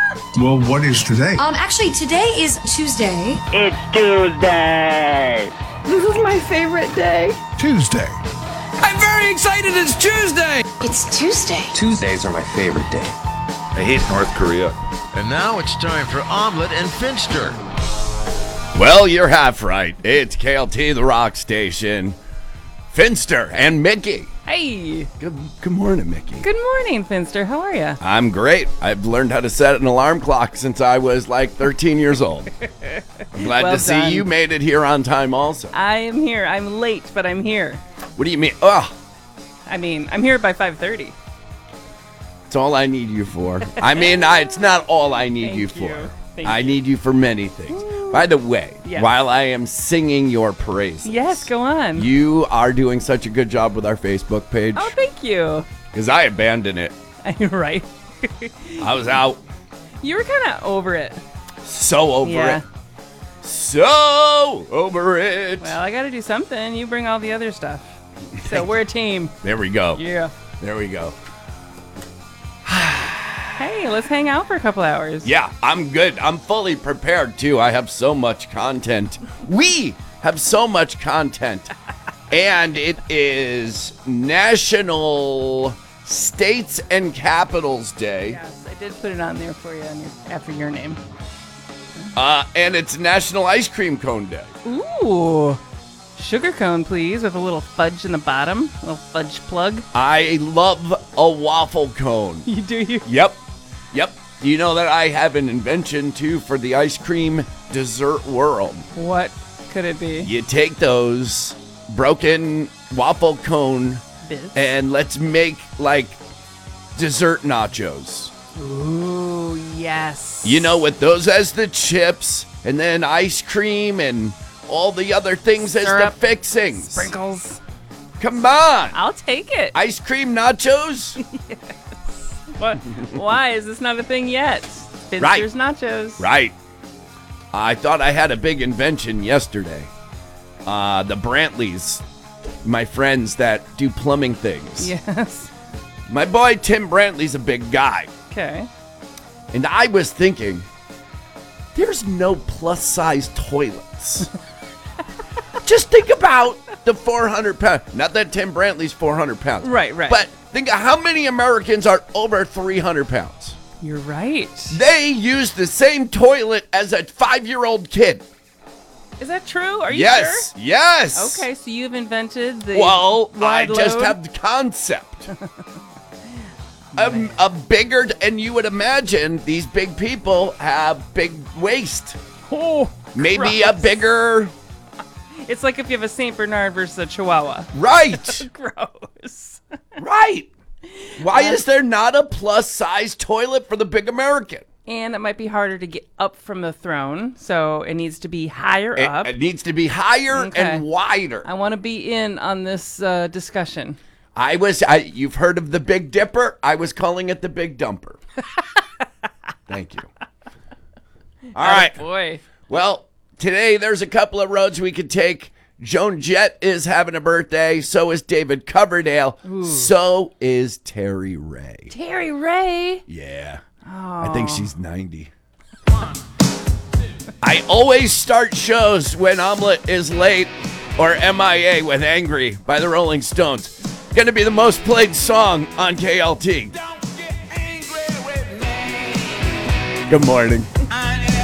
Well, what is today? Actually, today is Tuesday. It's Tuesday. This is my favorite day. Tuesday. I'm very excited. It's Tuesday. It's Tuesday. Tuesdays are my favorite day. I hate North Korea. And now it's time for Omelet and Finster. Well, you're half right. It's KLT, the rock station. Finster and Mickey. Hey. Good morning, Mickey. Good morning, Finster. How are you? I'm great. I've learned how to set an alarm clock since I was like 13 years old. I'm glad Well to see done. you made it here on time also. I am here. I'm late, but I'm here. What do you mean? Oh, I mean, I'm here by 5:30. it's all I need you for. I mean, it's not all I need Thank you you. for. Thank I you. need you for many things. By the way, Yes. while I am singing your praises, Yes, go on. you are doing such a good job with our Facebook page Oh, thank you. because I abandoned it. You're right. I was out You were kind of over it. so over Yeah. it. So over it. Well, I got to do something. You bring all the other stuff. So we're a team. There we go. Yeah. There we go. Hey, let's hang out for a couple hours. Yeah, I'm good. I'm fully prepared too. I have so much content. We have so much content. And it is National States and Capitals Day. Yes, I did put it on there for you after your name. And it's National Ice Cream Cone Day. Ooh. Sugar cone, please, with a little fudge in the bottom. A little fudge plug. I love a waffle cone. You do you? Yep. Do you know that I have an invention too for the ice cream dessert world? What could it be? You take those broken waffle cone Bits. and let's make like dessert nachos. Ooh, yes. You know, with those as the chips and then ice cream and all the other things as Syrup. the fixings. Sprinkles. Come on. I'll take it. Ice cream nachos? What? Why is this not a thing yet? Finster's nachos. Right. I thought I had a big invention yesterday. The Brantleys, my friends that do plumbing things. Yes. My boy Tim Brantley's a big guy. Okay. And I was thinking, there's no plus-size toilets. Just think about the 400 pounds. Not that Tim Brantley's 400 pounds. Right. But think of how many Americans are over 300 pounds. You're right. They use the same toilet as a 5-year-old kid. Is that true? Are you Yes. sure? Yes. Okay, so you've invented the Well, I wide just load? have the concept. A bigger, and you would imagine these big people have big waist. Oh, Maybe a gross. bigger, It's like if you have a Saint Bernard versus a Chihuahua. right, Gross. right. Why is there not a plus-size toilet for the big American? And it might be harder to get up from the throne, so it needs to be higher up. It needs to be higher Okay. and wider. I want to be in on this discussion. You've heard of the Big Dipper? I was calling it the Big Dumper. Thank you. All right. Boy. Well, today there's a couple of roads we could take. Joan Jett is having a birthday. So is David Coverdale. So is Terry Ray. Terry Ray. Yeah. I think she's 90. I always start shows when Omelet is late or MIA with Angry by the Rolling Stones. Going to be the most played song on KLT. Good morning. I